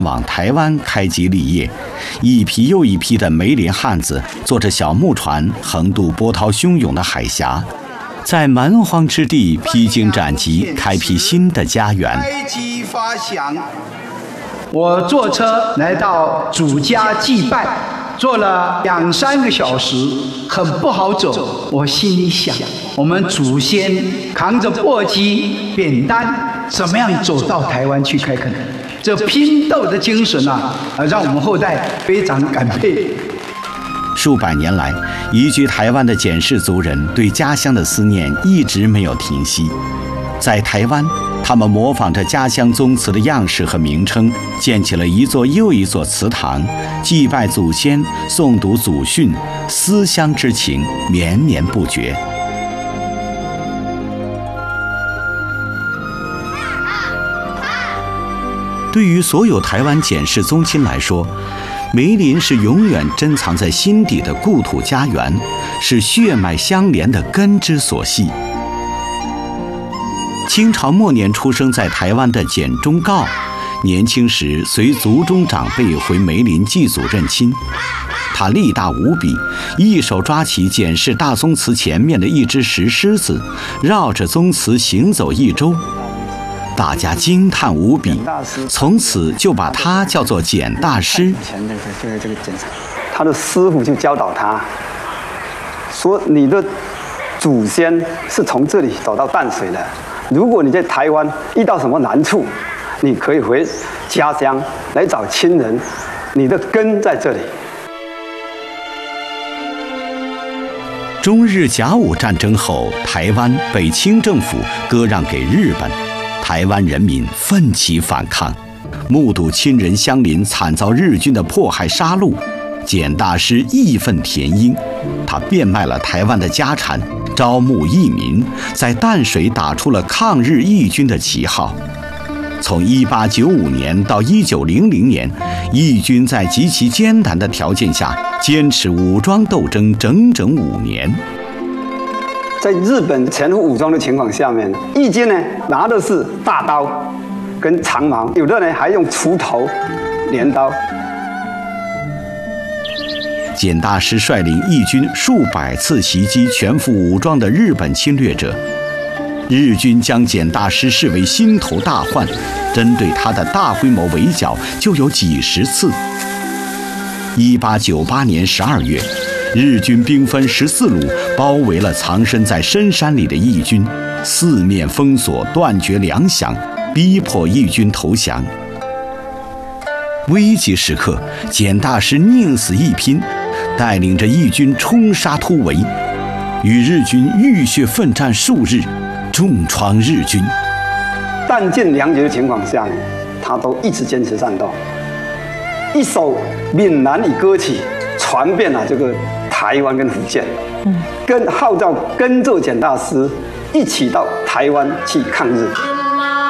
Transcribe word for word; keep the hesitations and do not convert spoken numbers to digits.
往台湾开基立业，一批又一批的梅林汉子坐着小木船横渡波涛汹涌的海峡，在蛮荒之地披荆斩棘，开辟新的家园。 开基发祥，我坐车来到主家祭拜，坐了两三个小时，很不好走。我心里想，我们祖先扛着簸箕、扁担，怎么样走到台湾去开垦？这拼斗的精神啊，让我们后代非常感佩。 数百年来，移居台湾的简氏族人对家乡的思念一直没有停息。在台湾，他们模仿着家乡宗祠的样式和名称，建起了一座又一座祠堂，祭拜祖先，诵读祖训，思乡之情绵绵不绝。对于所有台湾简氏宗亲来说，梅林是永远珍藏在心底的故土家园，是血脉相连的根之所系。清朝末年出生在台湾的简忠告，年轻时随族中长辈回梅林祭祖认亲。他力大无比，一手抓起简氏大宗祠前面的一只石狮子，绕着宗祠行走一周。大家惊叹无比，从此就把他叫做简大师。 以前这个这个这个简，他的师傅就教导他，说你的祖先是从这里走到淡水的。如果你在台湾遇到什么难处，你可以回家乡来找亲人，你的根在这里。 中日甲午战争后，台湾被清政府割让给日本。台湾人民奋起反抗，目睹亲人乡邻惨遭日军的迫害杀戮，简大师义愤填膺，他变卖了台湾的家产，招募义民，在淡水打出了抗日义军的旗号。从一八九五年到一九零零年，义军在极其艰难的条件下坚持武装斗争整整五年。 在日本全副武装的情况下面，义军呢拿的是大刀跟长矛，有的呢还用锄头、镰刀。 简大师率领义军数百次袭击全副武装的日本侵略者，日军将简大师视为心头大患，针对他的大规模围剿就有几十次。一八九八年十二月，日军兵分十四路，包围了藏身在深山里的义军，四面封锁，断绝粮饷，逼迫义军投降。危急时刻，简大师宁死一拼，带领着义军冲杀突围，与日军浴血奋战数日，重创日军。 弹尽粮绝的情况下呢，他都一直坚持战斗。一首闽南语歌曲传遍了这个台湾跟福建，跟号召跟着简大师一起到台湾去抗日。